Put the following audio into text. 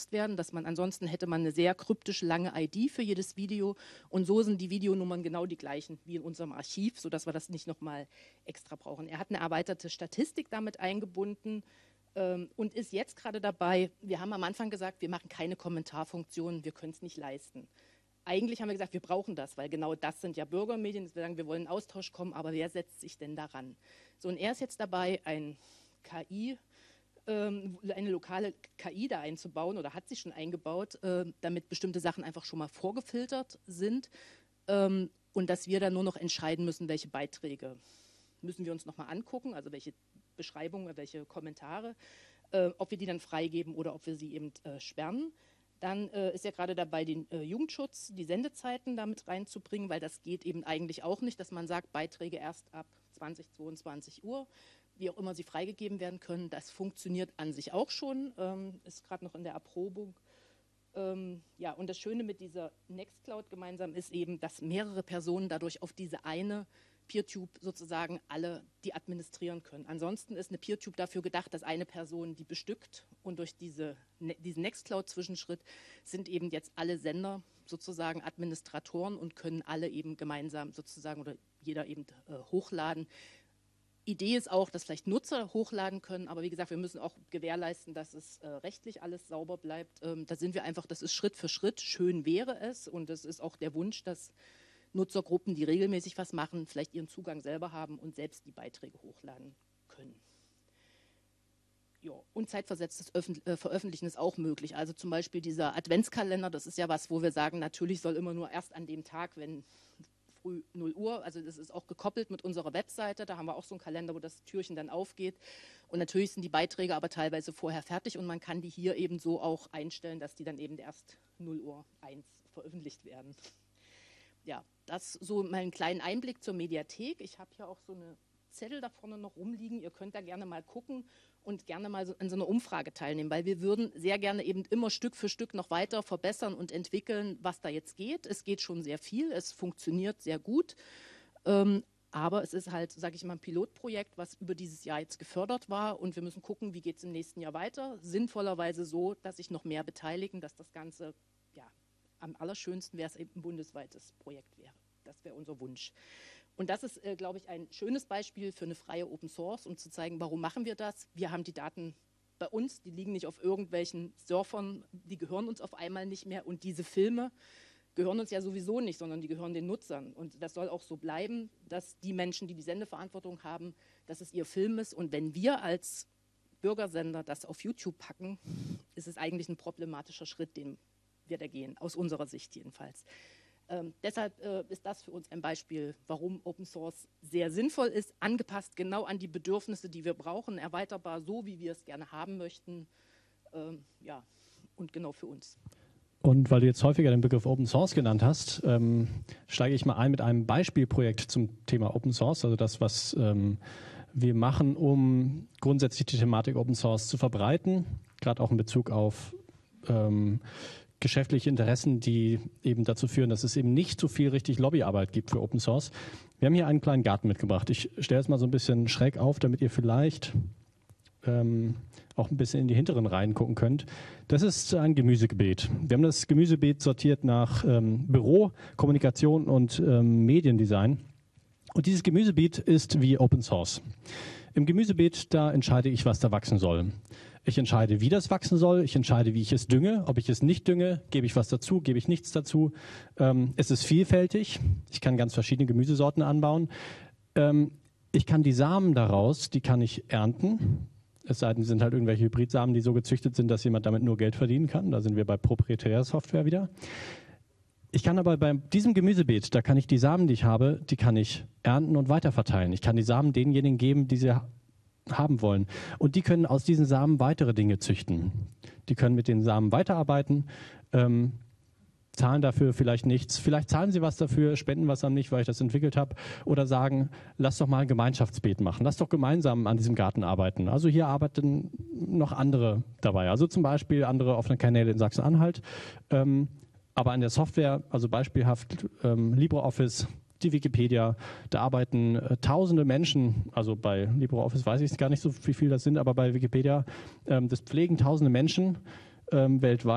genutzt werden, dass man ansonsten hätte man eine sehr kryptische lange ID für jedes Video und so sind die Videonummern genau die gleichen wie in unserem Archiv, sodass wir das nicht nochmal extra brauchen. Er hat eine erweiterte Statistik damit eingebunden und ist jetzt gerade dabei, wir haben am Anfang gesagt, wir machen keine Kommentarfunktion, wir können es nicht leisten. Eigentlich haben wir gesagt, wir brauchen das, weil genau das sind ja Bürgermedien, wir sagen, wir wollen in Austausch kommen, aber wer setzt sich denn daran? So, und er ist jetzt dabei, eine lokale KI da einzubauen oder hat sie schon eingebaut, damit bestimmte Sachen einfach schon mal vorgefiltert sind und dass wir dann nur noch entscheiden müssen, welche Beiträge müssen wir uns nochmal angucken, also welche Beschreibungen, welche Kommentare, ob wir die dann freigeben oder ob wir sie eben sperren. Dann ist er gerade dabei, den Jugendschutz, die Sendezeiten damit reinzubringen, weil das geht eben eigentlich auch nicht, dass man sagt, Beiträge erst ab 20, 22 Uhr, wie auch immer sie freigegeben werden können. Das funktioniert an sich auch schon, ist gerade noch in der Erprobung. Ja, und das Schöne mit dieser Nextcloud gemeinsam ist eben, dass mehrere Personen dadurch auf diese eine PeerTube sozusagen alle die administrieren können. Ansonsten ist eine PeerTube dafür gedacht, dass eine Person die bestückt und durch diesen Nextcloud-Zwischenschritt sind eben jetzt alle Sender sozusagen Administratoren und können alle eben gemeinsam sozusagen oder jeder eben hochladen. Idee ist auch, dass vielleicht Nutzer hochladen können, aber wie gesagt, wir müssen auch gewährleisten, dass es rechtlich alles sauber bleibt. Da sind wir einfach, das ist Schritt für Schritt, schön wäre es und es ist auch der Wunsch, dass Nutzergruppen, die regelmäßig was machen, vielleicht ihren Zugang selber haben und selbst die Beiträge hochladen können. Ja, und zeitversetztes Veröffentlichen ist auch möglich. Also zum Beispiel dieser Adventskalender, das ist ja was, wo wir sagen, natürlich soll immer nur erst an dem Tag, wenn früh 0 Uhr, also das ist auch gekoppelt mit unserer Webseite, da haben wir auch so einen Kalender, wo das Türchen dann aufgeht. Und natürlich sind die Beiträge aber teilweise vorher fertig und man kann die hier eben so auch einstellen, dass die dann eben erst 0 Uhr 1 veröffentlicht werden. Ja, das so mal einen kleinen Einblick zur Mediathek. Ich habe hier auch so eine Zettel da vorne noch rumliegen. Ihr könnt da gerne mal gucken und gerne mal an so einer Umfrage teilnehmen, weil wir würden sehr gerne eben immer Stück für Stück noch weiter verbessern und entwickeln, was da jetzt geht. Es geht schon sehr viel, es funktioniert sehr gut, aber es ist halt, sage ich mal, ein Pilotprojekt, was über dieses Jahr jetzt gefördert war und wir müssen gucken, wie geht es im nächsten Jahr weiter. Sinnvollerweise so, dass sich noch mehr beteiligen, dass das Ganze, ja, am allerschönsten wäre es eben ein bundesweites Projekt wäre. Das wäre unser Wunsch. Und das ist, glaube ich, ein schönes Beispiel für eine freie Open Source, um zu zeigen, warum machen wir das. Wir haben die Daten bei uns, die liegen nicht auf irgendwelchen Surfern, die gehören uns auf einmal nicht mehr. Und diese Filme gehören uns ja sowieso nicht, sondern die gehören den Nutzern. Und das soll auch so bleiben, dass die Menschen, die die Sendeverantwortung haben, dass es ihr Film ist. Und wenn wir als Bürgersender das auf YouTube packen, ist es eigentlich ein problematischer Schritt, den wir da gehen, aus unserer Sicht jedenfalls. Deshalb ist das für uns ein Beispiel, warum Open Source sehr sinnvoll ist, angepasst genau an die Bedürfnisse, die wir brauchen, erweiterbar so, wie wir es gerne haben möchten, ja, und genau für uns. Und weil du jetzt häufiger den Begriff Open Source genannt hast, steige ich mal ein mit einem Beispielprojekt zum Thema Open Source, also das, was wir machen, um grundsätzlich die Thematik Open Source zu verbreiten, gerade auch in Bezug auf geschäftliche Interessen, die eben dazu führen, dass es eben nicht so viel richtig Lobbyarbeit gibt für Open Source. Wir haben hier einen kleinen Garten mitgebracht. Ich stelle es mal so ein bisschen schräg auf, damit ihr vielleicht auch ein bisschen in die hinteren Reihen gucken könnt. Das ist ein Gemüsebeet. Wir haben das Gemüsebeet sortiert nach Büro, Kommunikation und Mediendesign. Und dieses Gemüsebeet ist wie Open Source. Im Gemüsebeet, da entscheide ich, was da wachsen soll. Ich entscheide, wie das wachsen soll. Ich entscheide, wie ich es dünge. Ob ich es nicht dünge, gebe ich was dazu, gebe ich nichts dazu. Es ist vielfältig. Ich kann ganz verschiedene Gemüsesorten anbauen. Ich kann die Samen daraus, die kann ich ernten. Es sei denn, sind halt irgendwelche Hybridsamen, die so gezüchtet sind, dass jemand damit nur Geld verdienen kann. Da sind wir bei proprietärer Software wieder. Ich kann aber bei diesem Gemüsebeet, da kann ich die Samen, die ich habe, die kann ich ernten und weiterverteilen. Ich kann die Samen denjenigen geben, die sie haben wollen. Und die können aus diesen Samen weitere Dinge züchten. Die können mit den Samen weiterarbeiten, zahlen dafür vielleicht nichts. Vielleicht zahlen sie was dafür, spenden was an mich, weil ich das entwickelt habe. Oder sagen, lass doch mal ein Gemeinschaftsbeet machen. Lass doch gemeinsam an diesem Garten arbeiten. Also hier arbeiten noch andere dabei. Also zum Beispiel andere offene Kanäle in Sachsen-Anhalt. Aber an der Software, also beispielhaft LibreOffice, die Wikipedia, da arbeiten tausende Menschen, also bei LibreOffice weiß ich gar nicht so, wie viel das sind, aber bei Wikipedia, das pflegen tausende Menschen weltweit.